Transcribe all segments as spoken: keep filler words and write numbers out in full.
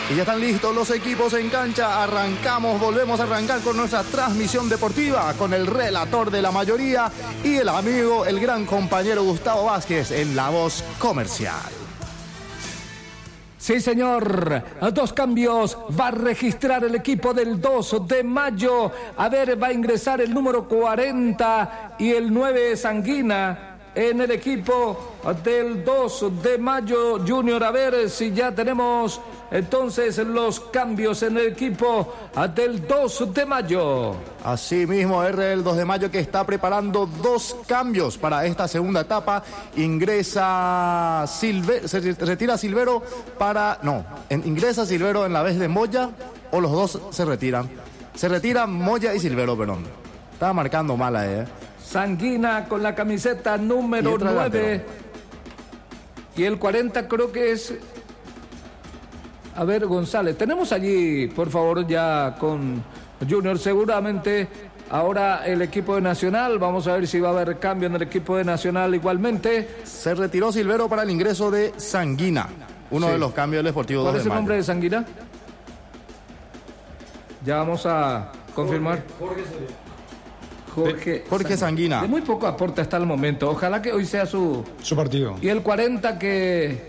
Y ya están listos los equipos en cancha. Arrancamos, volvemos a arrancar con nuestra transmisión deportiva con el relator de la mayoría y el amigo, el gran compañero Gustavo Vázquez en la voz comercial. Sí, señor. Dos cambios. Va a registrar el equipo del dos de mayo. A ver, va a ingresar el número cuarenta y el nueve Sanguina en el equipo del dos de mayo Junior. A ver si ya tenemos entonces los cambios en el equipo del dos de mayo. Así mismo, R del dos de mayo, que está preparando dos cambios para esta segunda etapa. Ingresa Silvero, se retira Silvero para... No, en, ingresa Silvero en la vez de Moya, o los dos se retiran. Se retiran Moya y Silvero, perdón. Estaba marcando mal ahí, ¿eh? Sanguina con la camiseta número nueve. Y el cuarenta creo que es... A ver, González. Tenemos allí, por favor, ya con Junior. Seguramente ahora el equipo de Nacional. Vamos a ver si va a haber cambio en el equipo de Nacional igualmente. Se retiró Silvero para el ingreso de Sanguina. Uno sí. de los cambios del Deportivo dos de mayo. ¿Cuál es el nombre de Sanguina? Ya vamos a confirmar. Jorge, Jorge, Jorge, Jorge Sanguina. De muy poco aporte hasta el momento. Ojalá que hoy sea su... Su partido. Y el cuarenta que...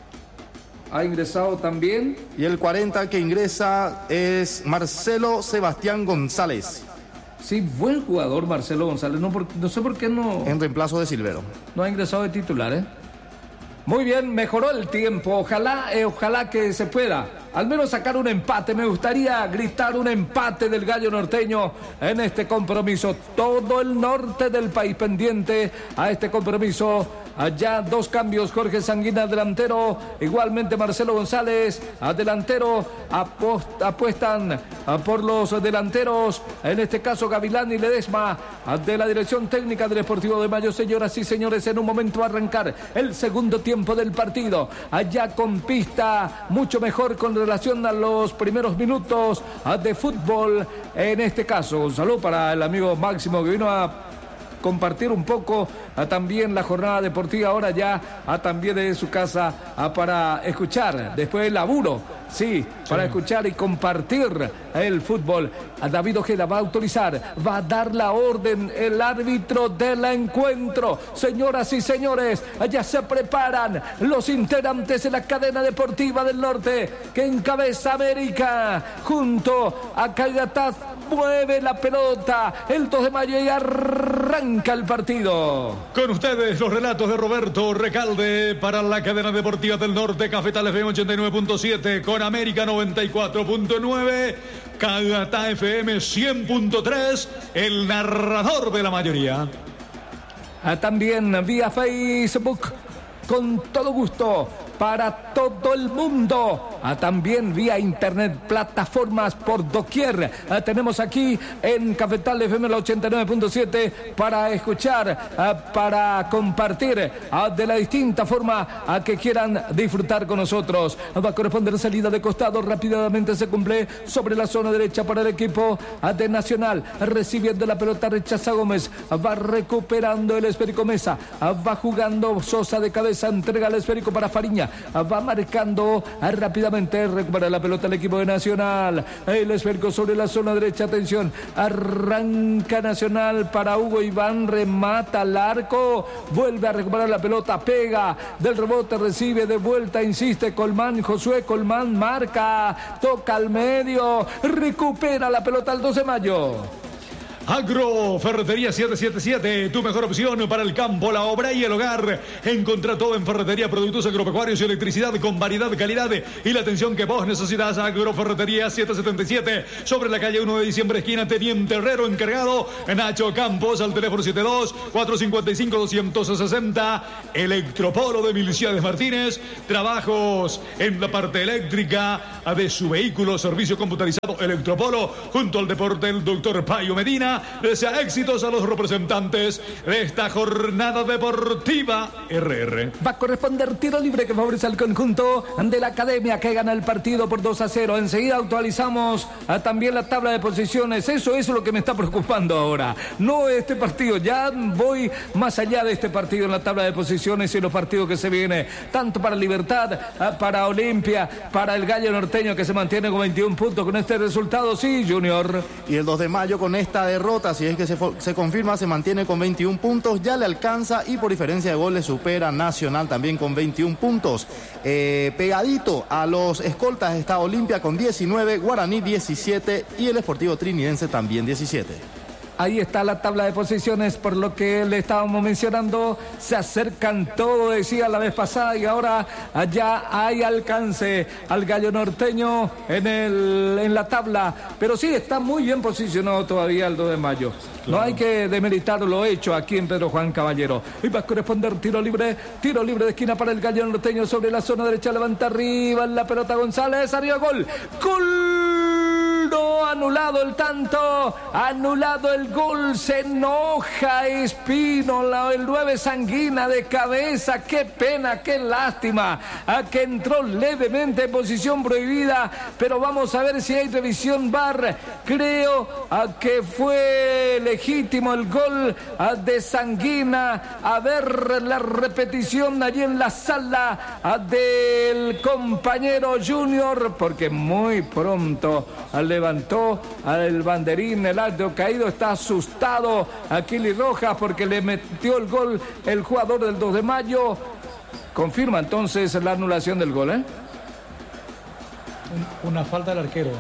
ha ingresado también. Y el cuarenta que ingresa es Marcelo Sebastián González. Sí, buen jugador Marcelo González. No, por, no sé por qué no... En reemplazo de Silvero. No ha ingresado de titular, ¿eh? Muy bien, mejoró el tiempo. Ojalá, eh, ojalá que se pueda al menos sacar un empate. Me gustaría gritar un empate del Gallo Norteño en este compromiso. Todo el norte del país pendiente a este compromiso. Allá dos cambios, Jorge Sanguina delantero, igualmente Marcelo González a delantero, apost, apuestan a por los delanteros, en este caso Gavilán y Ledesma, de la dirección técnica del Deportivo de Mayo. Señoras y señores, en un momento a arrancar el segundo tiempo del partido, allá con pista mucho mejor con relación a los primeros minutos de fútbol, en este caso. Un saludo para el amigo Máximo que vino a compartir un poco a también la jornada deportiva, ahora ya a también de su casa a para escuchar después del laburo, sí, para sí. escuchar y compartir el fútbol. A David Ojeda va a autorizar, va a dar la orden el árbitro del encuentro. Señoras y señores, allá se preparan los integrantes de la cadena deportiva del norte que encabeza América junto a Caigataz. Mueve la pelota el dos de mayo y arranca el partido. Con ustedes los relatos de Roberto Recalde para la cadena deportiva del norte, Cafetal F M ochenta y nueve punto siete, con América noventa y cuatro punto nueve, Cagata F M cien punto tres, el narrador de la mayoría. También vía Facebook, con todo gusto, para todo el mundo. Ah, también vía internet, plataformas por doquier. Ah, tenemos aquí en Cafetal F M la ochenta y nueve punto siete para escuchar, ah, para compartir ah, de la distinta forma a que quieran disfrutar con nosotros. Ah, va a corresponder salida de costado, rápidamente se cumple sobre la zona derecha para el equipo ah, de Nacional, recibiendo la pelota, rechaza Gómez, ah, va recuperando el esférico Mesa, ah, va jugando Sosa de cabeza, entrega el esférico para Fariña, ah, va marcando ah, rápidamente, recupera la pelota el equipo de Nacional, el esférico sobre la zona derecha, atención, arranca Nacional para Hugo Iván, remata al arco, vuelve a recuperar la pelota, pega del rebote, recibe de vuelta, insiste Colmán, Josué Colmán marca, toca al medio, recupera la pelota al dos de mayo. Agroferretería siete siete siete, tu mejor opción para el campo, la obra y el hogar. Encontrá todo en ferretería, productos agropecuarios y electricidad con variedad, calidad y la atención que vos necesitas. Agroferretería siete setenta y siete, sobre la calle uno de diciembre, esquina Teniente Herrero, encargado Nacho Campos, al teléfono setenta y dos, cuatrocientos cincuenta y cinco, doscientos sesenta. Electropolo de Miliciades Martínez, trabajos en la parte eléctrica de su vehículo, servicio computarizado Electropolo, junto al deporte el doctor Payo Medina. semana. Desea éxitos a los representantes de esta jornada deportiva. R R. Va a corresponder tiro libre que favorece al conjunto de la Academia, que gana el partido por dos a cero. Enseguida actualizamos a también la tabla de posiciones. Eso es lo que me está preocupando ahora. No este partido, ya voy más allá de este partido en la tabla de posiciones y los partidos que se vienen, tanto para Libertad, para Olimpia, para el Gallo Norteño, que se mantiene con veintiún puntos con este resultado. Sí, Junior. Y el dos de mayo con esta derrota, si es que se, se confirma, se mantiene con veintiún puntos, ya le alcanza y por diferencia de goles supera Nacional también con veintiún puntos. Eh, pegadito a los escoltas está Olimpia con diecinueve, Guaraní diecisiete y el Sportivo Trinidense también diecisiete. Ahí está la tabla de posiciones, por lo que le estábamos mencionando, se acercan todo, decía la vez pasada, y ahora allá hay alcance al Gallo Norteño en, el, en la tabla, pero sí está muy bien posicionado todavía el dos de mayo. Claro. No hay que demeritar lo hecho aquí en Pedro Juan Caballero. Y va a corresponder tiro libre, tiro libre de esquina para el Gallo Norteño sobre la zona derecha, levanta arriba la pelota González, arriba, gol, gol. No, anulado el tanto, anulado el gol, se enoja Espino, la, el nueve Sanguina de cabeza, qué pena, qué lástima, a que entró levemente en posición prohibida, pero vamos a ver si hay revisión V A R, creo a que fue legítimo el gol a de Sanguina, a ver la repetición allí en la sala a del compañero Junior, porque muy pronto al levantó al banderín, el alto caído, está asustado Aquiles Rojas porque le metió el gol el jugador del dos de mayo. Confirma entonces la anulación del gol, ¿eh? Una falta del arquero.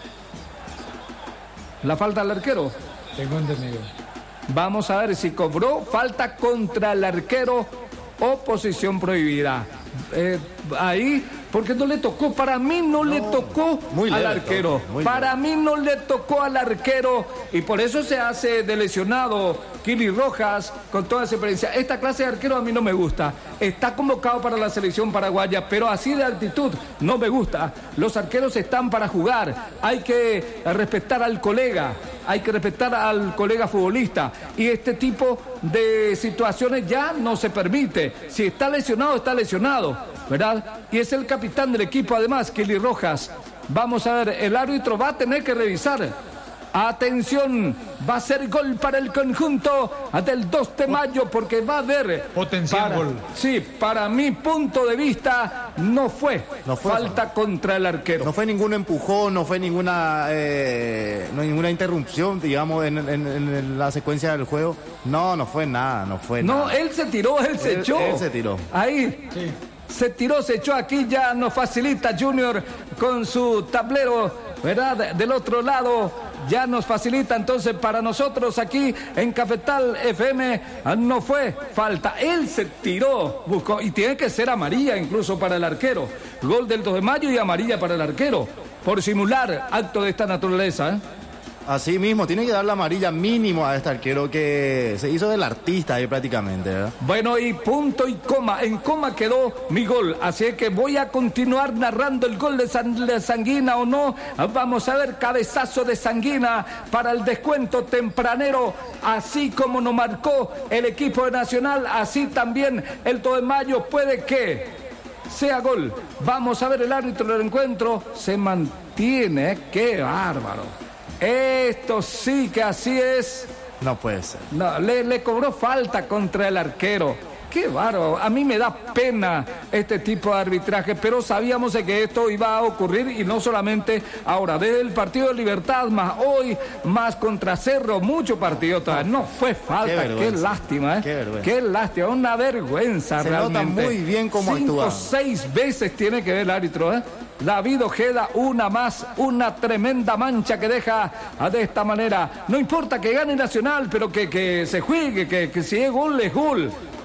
La falta al arquero. Tengo entendido. Vamos a ver si cobró falta contra el arquero o posición prohibida. Eh, ahí, porque no le tocó, para mí no, no le tocó al arquero, para leve. mí no le tocó al arquero y por eso se hace de lesionado Kili Rojas con toda esa experiencia. Esta clase de arquero a mí no me gusta, está convocado para la selección paraguaya, pero así de actitud no me gusta. Los arqueros están para jugar, hay que respetar al colega, hay que respetar al colega futbolista y este tipo de situaciones ya no se permite. Si está lesionado, está lesionado, ¿verdad? Y es el capitán del equipo además, Kili Rojas. Vamos a ver, el árbitro va a tener que revisar. Atención, va a ser gol para el conjunto del dos de mayo porque va a haber potencial para, gol. Sí, para mi punto de vista no fue, no fue falta eso. Contra el arquero. No fue ningún empujón, no fue ninguna eh, no ninguna interrupción, digamos, en, en, en la secuencia del juego. No, no fue nada, no fue no, nada. él se tiró, él se él, echó. Él se tiró. Ahí. Sí. Se tiró, se echó, aquí ya nos facilita Junior con su tablero, ¿verdad? Del otro lado ya nos facilita, entonces para nosotros aquí en Cafetal F M no fue falta, él se tiró, buscó, y tiene que ser amarilla incluso para el arquero, gol del dos de mayo y amarilla para el arquero, por simular acto de esta naturaleza, ¿eh? Así mismo, tiene que dar la amarilla mínimo a este arquero que se hizo del artista ahí prácticamente, ¿verdad? Bueno, y punto y coma, en coma quedó mi gol, así que voy a continuar narrando el gol de, San, de Sanguina o no. Vamos a ver, cabezazo de Sanguina para el descuento tempranero, así como nos marcó el equipo de Nacional, así también el dos de mayo puede que sea gol. Vamos a ver el árbitro del encuentro, se mantiene, qué bárbaro. Esto sí que así es. No puede ser. No, le, le cobró falta contra el arquero. Qué bárbaro. A mí me da pena este tipo de arbitraje, pero sabíamos de que esto iba a ocurrir y no solamente ahora. Desde el partido de Libertad, más hoy, más contra Cerro, mucho partido todavía. No fue falta. Qué, qué lástima, ¿eh? Qué vergüenza. Qué lástima. Una vergüenza se realmente. Se nota muy bien cómo actúa. Cinco, seis veces tiene que ver el árbitro, ¿eh? David Ojeda, una más, una tremenda mancha que deja de esta manera. No importa que gane Nacional, pero que, que se juegue, que, que si es gol, es gol.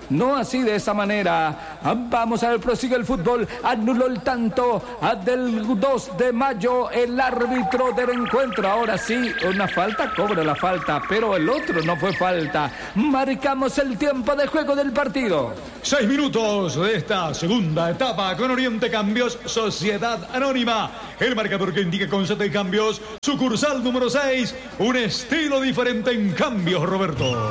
no así de esa manera. Vamos a ver, prosigue el fútbol, anuló el tanto del dos de mayo el árbitro del encuentro. Ahora sí, una falta, cobra la falta, pero el otro no fue falta. Marcamos el tiempo de juego del partido. Seis minutos de esta segunda etapa con Oriente Cambios, Sociedad Anónima. El marcador que indica con siete cambios, sucursal número seis, un estilo diferente en cambios, Roberto.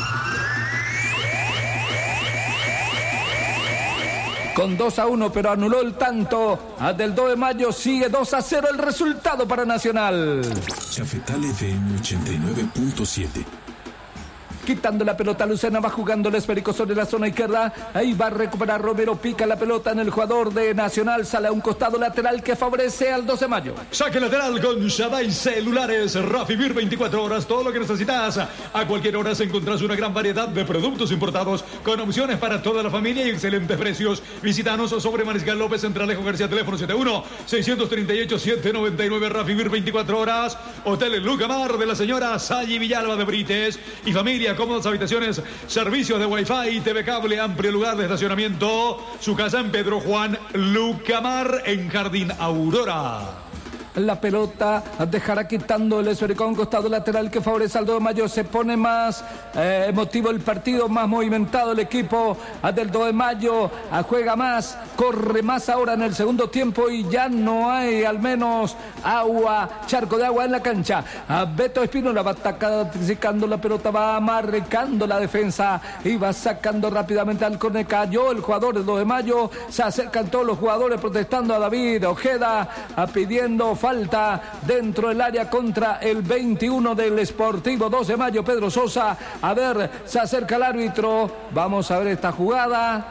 Con dos a uno, pero anuló el tanto del dos de mayo, sigue dos a cero el resultado para Nacional. Cafetal F M ochenta y nueve punto siete. Quitando la pelota, Lucena va jugando el esférico sobre la zona izquierda. Ahí va a recuperar Romero, pica la pelota en el jugador de Nacional. Sale a un costado lateral que favorece al dos de mayo. Saque lateral con Shaddai Celulares. Rafibir veinticuatro horas, todo lo que necesitas. A cualquier hora se encontrás una gran variedad de productos importados con opciones para toda la familia y excelentes precios. Visítanos sobre Mariscal López, Centralejo García, teléfono setenta y uno, seiscientos treinta y ocho, setecientos noventa y nueve. Rafibir veinticuatro horas. Hotel Lucamar de la señora Sayi Villalba de Brites y familia. Cómodas habitaciones, servicios de Wi-Fi, T V cable, amplio lugar de estacionamiento. Su casa en Pedro Juan Lucamar, en Jardín Aurora. La pelota dejará quitando el esférico a un costado lateral que favorece al dos de mayo. Se pone más eh, emotivo el partido, más movimentado el equipo del dos de mayo. Juega más, corre más ahora en el segundo tiempo y ya no hay al menos agua, charco de agua en la cancha. A Beto Espínola va atacando la pelota, va marcando la defensa y va sacando rápidamente al córner. Cayó el jugador del dos de mayo. Se acercan todos los jugadores protestando a David Ojeda, a pidiendo falta dentro del área contra el veintiuno del Sportivo dos de mayo, Pedro Sosa. A ver, se acerca el árbitro. Vamos a ver esta jugada.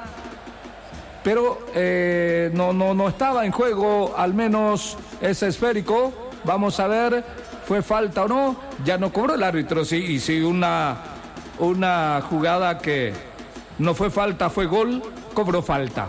Pero eh, no, no, no estaba en juego, al menos ese esférico. Vamos a ver, ¿fue falta o no? Ya no cobró el árbitro, sí, y sí, una, una jugada que no fue falta, fue gol, cobró falta.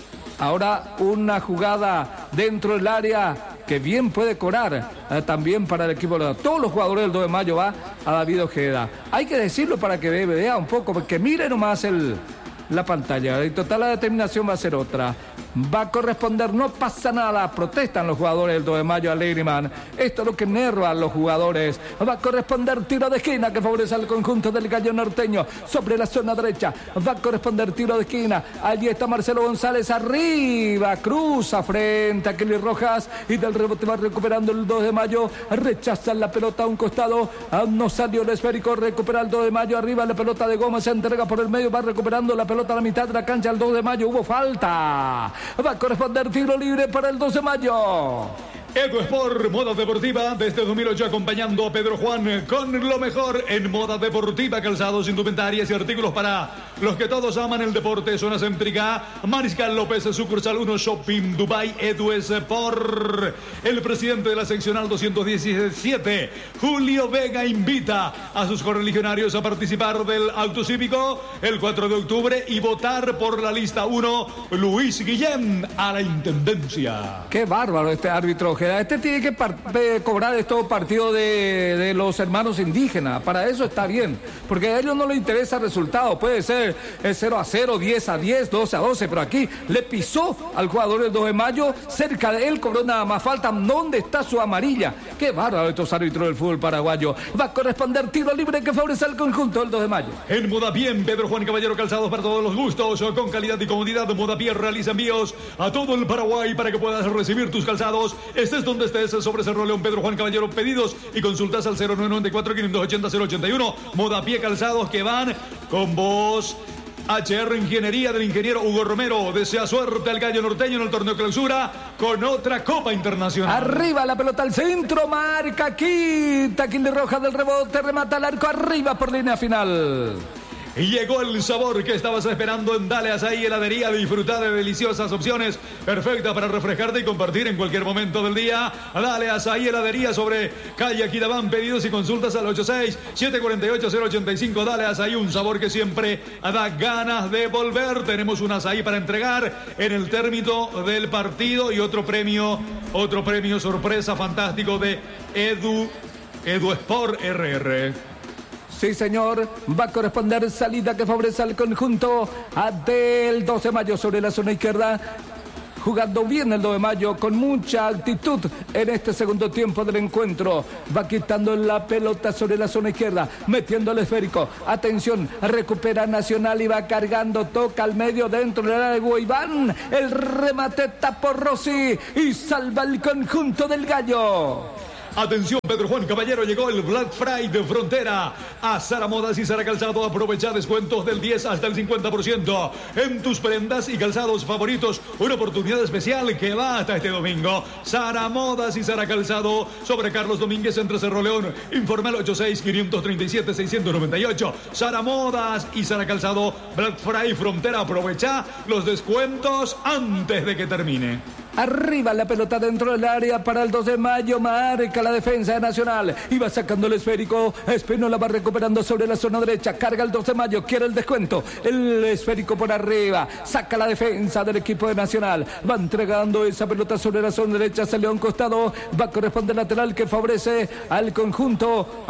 Ahora una jugada dentro del área que bien puede cobrar eh, también para el equipo de todos los jugadores del dos de mayo. Va a David Ojeda. Hay que decirlo para que vea un poco, porque mire nomás el, la pantalla. En total la determinación va a ser otra. Va a corresponder, no pasa nada. Protestan los jugadores del dos de mayo a Legriman. Esto es lo que enerva a los jugadores. Va a corresponder tiro de esquina que favorece al conjunto del Gallo Norteño sobre la zona derecha. Va a corresponder tiro de esquina. Allí está Marcelo González arriba. Cruza frente a Kelly Rojas y del rebote va recuperando el dos de mayo. Rechaza la pelota a un costado. No salió el esférico. Recupera el dos de mayo. Arriba la pelota de Gómez. Se entrega por el medio. Va recuperando la pelota a la mitad de la cancha. El dos de mayo. Hubo falta. Va a corresponder tiro libre para el dos de mayo. Edu Sport, moda deportiva, desde dos mil ocho acompañando a Pedro Juan con lo mejor en moda deportiva, calzados, indumentarias y artículos para los que todos aman el deporte. Zona céntrica, Mariscal López, sucursal uno, Shopping Dubai, Edu Sport. El presidente de la seccional doscientos diecisiete, Julio Vega, invita a sus correligionarios a participar del acto cívico el cuatro de octubre y votar por la lista uno, Luis Guillén, a la intendencia. Qué bárbaro este árbitro. Este tiene que par- cobrar estos partidos de, de los hermanos indígenas. Para eso está bien, porque a ellos no les interesa el resultado. Puede ser cero a cero, diez a diez, doce a doce, pero aquí le pisó al jugador del dos de mayo. Cerca de él cobró nada más falta. ¿Dónde está su amarilla? Qué bárbaro estos árbitros del fútbol paraguayo. Va a corresponder tiro libre que favorece al conjunto del dos de mayo. En Moda Bien, Pedro Juan Caballero, calzados para todos los gustos, con calidad y comodidad. Moda Bien realiza envíos a todo el Paraguay para que puedas recibir tus calzados. Estés donde estés, sobre Cerro León, Pedro Juan Caballero. Pedidos y consultas al cero nueve nueve cuatro, cinco ocho cero, cero ocho uno. Moda Pie Calzados, que van con vos. H R Ingeniería del ingeniero Hugo Romero. Desea suerte al Gallo Norteño en el torneo clausura con otra Copa Internacional. Arriba la pelota al centro, marca quita Kelly Rojas del rebote, remata al arco, arriba por línea final. Y llegó el sabor que estabas esperando en Dale Azaí Heladería. Disfruta de deliciosas opciones perfectas para refrescarte y compartir en cualquier momento del día. Dale Azaí Heladería sobre calle Aquidabán. Pedidos y consultas al ocho seis, siete cuatro ocho, cero ocho cinco. Dale Azaí, un sabor que siempre da ganas de volver. Tenemos un azaí para entregar en el término del partido y otro premio, otro premio sorpresa fantástico de Edu, Edu Sport R R. Sí, señor, va a corresponder salida que favorece al conjunto del dos de mayo sobre la zona izquierda. Jugando bien el dos de mayo, con mucha actitud en este segundo tiempo del encuentro. Va quitando la pelota sobre la zona izquierda, metiendo el esférico. Atención, recupera Nacional y va cargando, toca al medio dentro del área de Guaiván. El remate tapó Rossi y salva el conjunto del Gallo. Atención, Pedro Juan Caballero, llegó el Black Friday de Frontera a Zara Modas y Zara Calzado. Aprovecha descuentos del diez hasta el cincuenta por ciento en tus prendas y calzados favoritos. Una oportunidad especial que va hasta este domingo. Zara Modas y Zara Calzado sobre Carlos Domínguez entre Cerro León. Informa al ocho seis, cinco tres siete, seis nueve ocho. Zara Modas y Zara Calzado. Black Friday Frontera. Aprovecha los descuentos antes de que termine. Arriba la pelota dentro del área para el dos de mayo. Marca la defensa de Nacional. Y va sacando el esférico. Espinola va recuperando sobre la zona derecha. Carga el dos de mayo. Quiere el descuento. El esférico por arriba. Saca la defensa del equipo de Nacional. Va entregando esa pelota sobre la zona derecha. Salió a un costado. Va a corresponder lateral que favorece al conjunto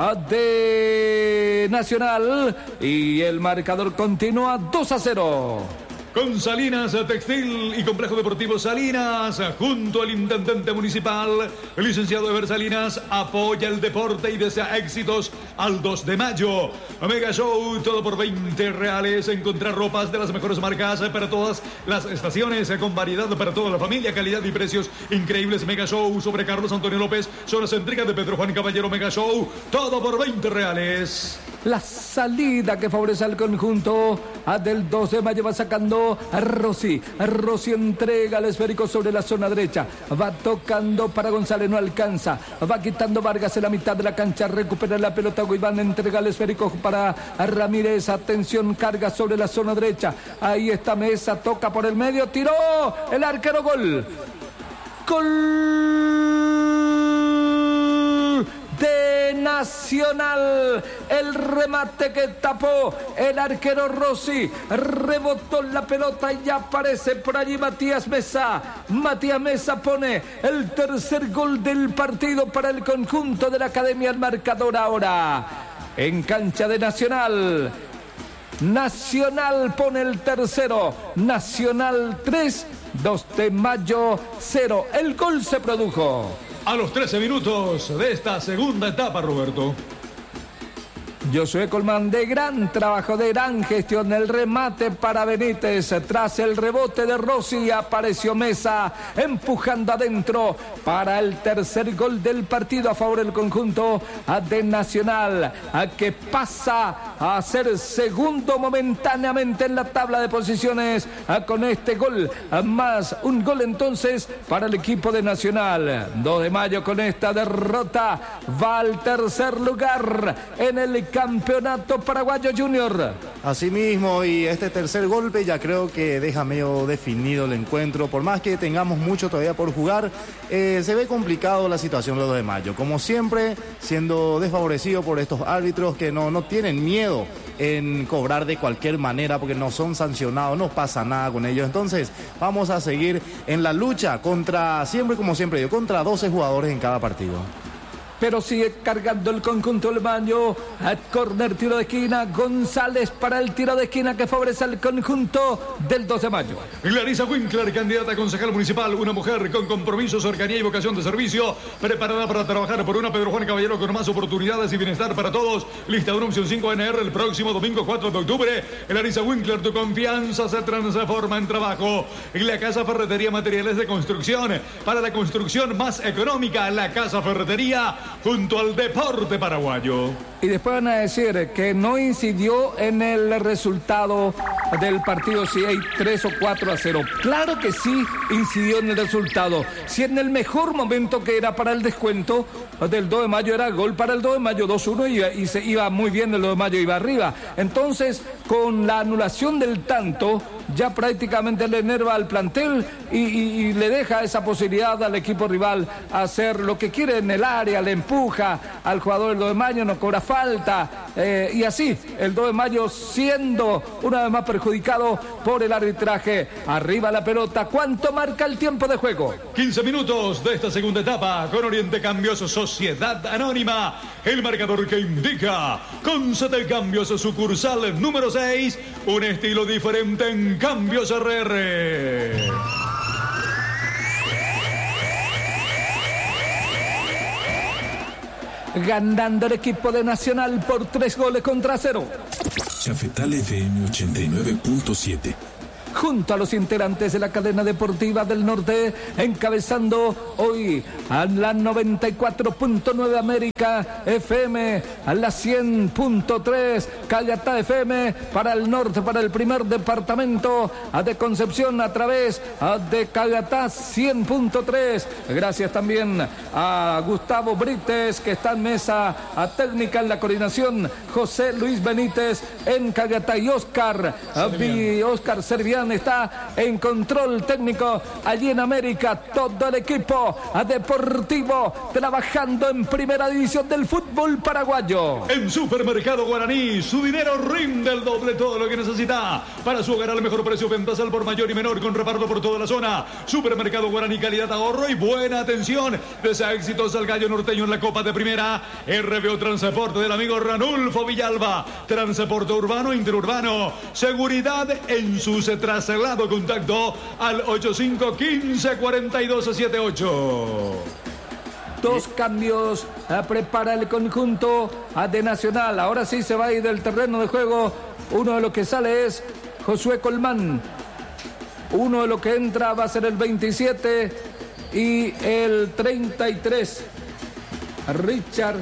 de Nacional. Y el marcador continúa dos a cero. Con Salinas Textil y Complejo Deportivo Salinas, junto al intendente municipal, el licenciado Eber Salinas, apoya el deporte y desea éxitos al dos de mayo. Mega Show, todo por veinte reales. Encontrar ropas de las mejores marcas para todas las estaciones, con variedad para toda la familia, calidad y precios increíbles. Mega Show sobre Carlos Antonio López, zona céntrica de Pedro Juan Caballero. Mega Show, todo por veinte reales. La salida que favorece al conjunto del dos de mayo va sacando a Rossi. Rossi entrega el esférico sobre la zona derecha. Va tocando para González, no alcanza. Va quitando Vargas en la mitad de la cancha. Recupera la pelota Guiván, entrega el esférico para Ramírez. Atención, carga sobre la zona derecha. Ahí está Mesa, toca por el medio, tiró el arquero, gol. Gol de Nacional. El remate que tapó el arquero Rossi. Rebotó la pelota y ya aparece por allí Matías Mesa. Matías Mesa pone el tercer gol del partido para el conjunto de la Academia. El marcador ahora en cancha de Nacional. Nacional pone el tercero. Nacional tres, dos de mayo cero. El gol se produjo a los trece minutos de esta segunda etapa, Roberto. Josué Colmán, de gran trabajo, de gran gestión. El remate para Benítez. Tras el rebote de Rossi apareció Mesa empujando adentro para el tercer gol del partido a favor del conjunto de Nacional, a que pasa a ser segundo momentáneamente en la tabla de posiciones con este gol. Más un gol entonces para el equipo de Nacional. dos de mayo con esta derrota va al tercer lugar en el Campeonato Paraguayo Junior. Así mismo, y este tercer golpe ya creo que deja medio definido el encuentro. Por más que tengamos mucho todavía por jugar, eh, se ve complicado la situación de dos de mayo. Como siempre, siendo desfavorecido por estos árbitros que no, no tienen miedo en cobrar de cualquier manera porque no son sancionados, no pasa nada con ellos. Entonces, vamos a seguir en la lucha contra, siempre como siempre, yo, contra doce jugadores en cada partido. Pero sigue cargando el conjunto del baño. A córner, tiro de esquina. González para el tiro de esquina que favorece al conjunto del dos de mayo. Larisa Winkler, candidata a concejal municipal. Una mujer con compromiso, cercanía y vocación de servicio. Preparada para trabajar por una Pedro Juan Caballero con más oportunidades y bienestar para todos. Lista de una opción cinco N R el próximo domingo cuatro de octubre. Larisa Winkler, tu confianza se transforma en trabajo. En la Casa Ferretería Materiales de Construcción. Para la construcción más económica, la Casa Ferretería, junto al deporte paraguayo. Y después van a decir que no incidió en el resultado del partido si hay tres o cuatro a cero. Claro que sí incidió en el resultado. Si en el mejor momento que era para el descuento del dos de mayo era gol para el dos de mayo dos uno y, y se iba muy bien el dos de mayo, iba arriba. Entonces, con la anulación del tanto ya prácticamente le enerva al plantel y, y, y le deja esa posibilidad al equipo rival hacer lo que quiere en el área, le empuja al jugador del dos de mayo, no cobra falta, eh, y así el dos de mayo siendo una vez más perjudicado por el arbitraje. Arriba la pelota, ¿cuánto marca el tiempo de juego? quince minutos de esta segunda etapa con Oriente Cambios Sociedad Anónima. El marcador que indica Concete Cambios sucursal número seis, un estilo diferente en Cambios R R. Ganando el equipo de Nacional por tres goles contra cero. Cafetal F M ochenta y nueve punto siete. Junto a los integrantes de la cadena deportiva del norte, encabezando hoy a la noventa y cuatro punto nueve América F M, a la cien punto tres Cayatá F M para el norte, para el primer departamento a de Concepción a través a de Cayatá cien punto tres. Gracias también a Gustavo Brites, que está en mesa a técnica en la coordinación, José Luis Benítez en Cayatá y Oscar Servián. Oscar Servián está en control técnico allí en América. Todo el equipo a deportivo trabajando en primera división del fútbol paraguayo. En Supermercado Guaraní, su dinero rinde el doble, todo lo que necesita para su hogar al mejor precio. Ventas al por mayor y menor con reparto por toda la zona. Supermercado Guaraní, calidad, ahorro y buena atención. Desea éxitos al gallo norteño en la Copa de Primera. R B O Transporte del amigo Ranulfo Villalba. Transporte urbano, interurbano. Seguridad en sus traslado. Contacto al ochenta y cinco quince cuarenta y dos setenta y ocho. Dos cambios a prepara el conjunto de Nacional. Ahora sí se va a ir del terreno de juego. Uno de los que sale es Josué Colmán. Uno de los que entra va a ser el veintisiete y el treinta y tres. Richard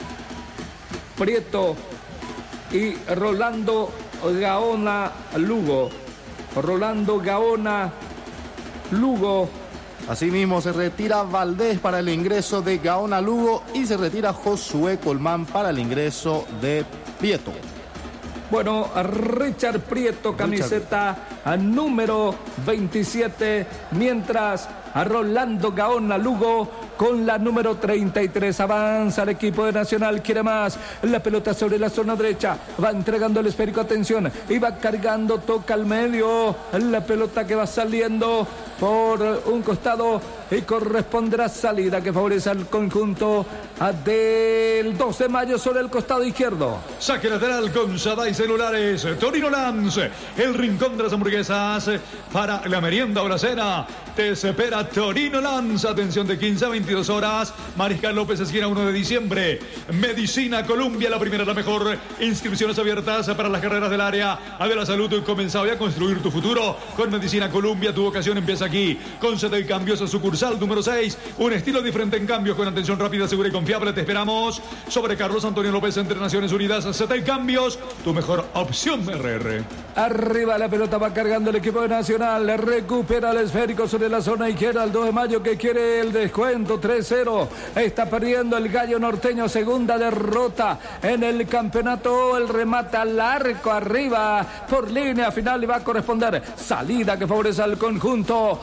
Prieto y Rolando Gaona Lugo. Rolando Gaona Lugo. Asimismo se retira Valdés para el ingreso de Gaona Lugo y se retira Josué Colmán para el ingreso de Prieto. Bueno, Richard Prieto, camiseta Richard. Número veintisiete, mientras a Rolando Gaona Lugo con la número treinta y tres. Avanza el equipo de Nacional, quiere más. La pelota sobre la zona derecha, va entregando el esférico, atención, y va cargando, toca al medio. La pelota que va saliendo por un costado y corresponderá salida que favorece al conjunto del dos de mayo sobre el costado izquierdo. Saque lateral con Sadai Celulares. Torino Lance, el rincón de las hamburguesas para la merienda o la cena. Te espera Torino Lance. Atención, de quince a veintidós horas. Mariscal López, esquina uno de diciembre. Medicina Colombia, la primera, la mejor. Inscripciones abiertas para las carreras del área de la salud. Comenzaba a construir tu futuro con Medicina Colombia. Tu vocación empieza aquí. Concede el Cambios sucursal número seis. Un estilo diferente en cambios con atención rápida, segura y confiable. Te esperamos. Sobre Carlos Antonio López, entre Naciones Unidas. Cetel Cambios, tu mejor opción. R R. Arriba la pelota, va cargando el equipo de Nacional. Le recupera el esférico sobre la zona izquierda. El dos de mayo que quiere el descuento. tres cero. Está perdiendo el gallo norteño. Segunda derrota en el campeonato. El remate al arco arriba por línea final y va a corresponder salida que favorece al conjunto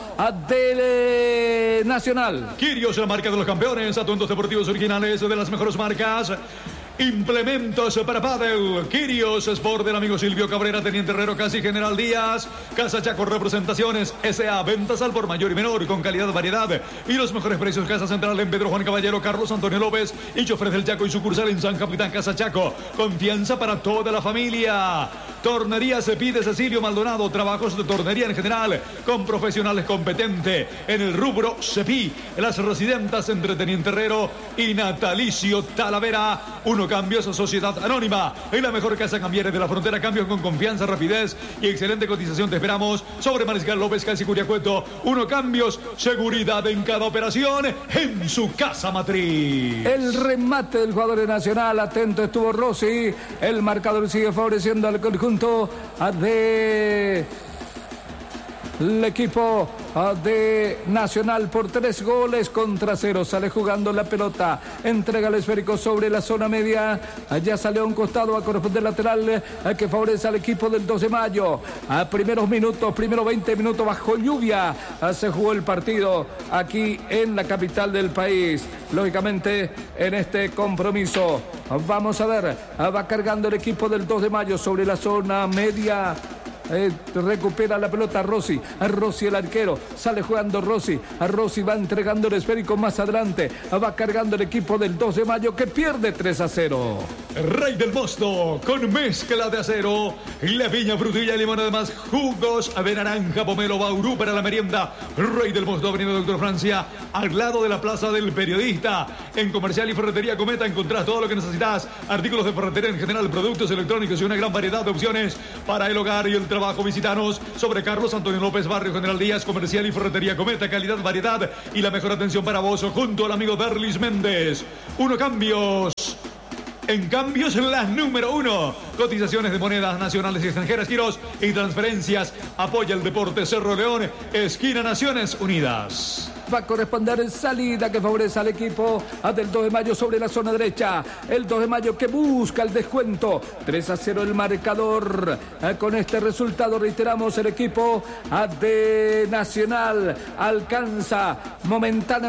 de Nacional. Quirios, la marca de los campeones. Atuendos deportivos originales de las mejores marcas. Implementos para pádel. Quirios Sport del amigo Silvio Cabrera, Teniente Herrero, Casi General Díaz. Casa Chaco Representaciones S A. Ventas al por mayor y menor con calidad, variedad y los mejores precios. Casa Central en Pedro Juan Caballero, Carlos Antonio López y Chofer del Chaco, y sucursal en San Capitán. Casa Chaco, confianza para toda la familia. Tornería Cepide Cecilio Maldonado, trabajos de tornería en general con profesionales competentes en el rubro Cepí. Las residentas entre Teniente Herrero y Natalicio Talavera. Uno Cambios, Sociedad Anónima, en la mejor casa cambiaria de la frontera. Cambios con confianza, rapidez y excelente cotización. Te esperamos sobre Mariscal López, casi Curiacueto. Uno Cambios, seguridad en cada operación en su casa matriz. El remate del jugador de Nacional, atento estuvo Rossi. El marcador sigue favoreciendo al conjunto de el equipo de Nacional por tres goles contra cero. Sale jugando la pelota, entrega el esférico sobre la zona media. Allá sale a un costado, a corresponder lateral que favorece al equipo del dos de mayo. A primeros minutos, primeros veinte minutos bajo lluvia se jugó el partido aquí en la capital del país. Lógicamente en este compromiso vamos a ver, va cargando el equipo del dos de mayo sobre la zona media. Eh, recupera la pelota Rossi, a Rossi el arquero, sale jugando Rossi, a Rossi va entregando el esférico más adelante, va cargando el equipo del dos de mayo que pierde tres a cero. Rey del Mosto con mezcla de acero, la piña, frutilla y limón, además jugos de naranja, pomelo, baurú para la merienda. Rey del Mosto, avenida Doctor Francia, al lado de la Plaza del Periodista. En Comercial y Ferretería Cometa encontrás todo lo que necesitas, artículos de ferretería en general, productos electrónicos y una gran variedad de opciones para el hogar y el trabajo. Visitanos sobre Carlos Antonio López, Barrio General Díaz. Comercial y Ferretería Cometa, calidad, variedad y la mejor atención para vos, junto al amigo Berlis Méndez. Uno Cambios. En cambios, la número uno. Cotizaciones de monedas nacionales y extranjeras, giros y transferencias. Apoya el deporte Cerro León, esquina Naciones Unidas. Va a corresponder salida que favorece al equipo del dos de mayo sobre la zona derecha. El dos de mayo que busca el descuento. tres a cero el marcador. Con este resultado, reiteramos, el equipo de Nacional alcanza momentáneamente